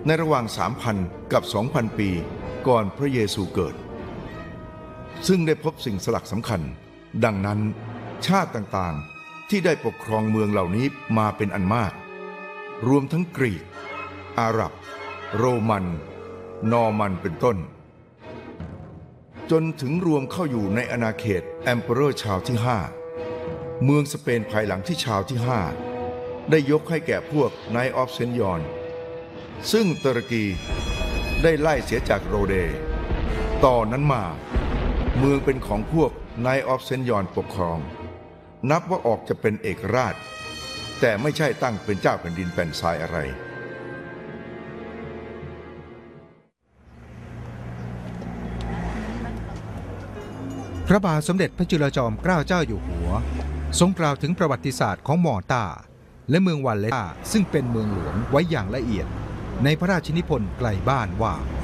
ในระหว่าง 3,000 กับ 2,000 ปีก่อนพระเยซูเกิดซึ่งได้พบสิ่งสลักสำคัญดังนั้นชาติต่างๆที่ได้ปกครองเมืองเหล่านี้มาเป็นอันมากรวมทั้งกรีกอาหรับโรมันนอร์มันเป็นต้นจนถึงรวมเข้าอยู่ในอาณาเขตแอมเปอเรอร์ชาวที่5เมืองสเปนภายหลังที่ชาวที่5ได้ยกให้แก่พวกไนท์ออฟเซนยอนซึ่งตุรกีได้ไล่เสียจากโรเดต่อนนั้นมาเมืองเป็นของพวกไนท์ออฟเซนยอนปกครองนับว่าออกจะเป็นเอกราชแต่ไม่ใช่ตั้งเป็นเจ้าแผ่นดินแผ่นทรายอะไรพระบาทสมเด็จพระจุลจอมเกล้าเจ้าอยู่หัวทรงกล่าวถึงประวัติศาสตร์ของมอร์ตาและเมืองวัลเลตาซึ่งเป็นเมืองหลวงไว้อย่างละเอียดในพระราชนิพนธ์ไกลบ้านว่า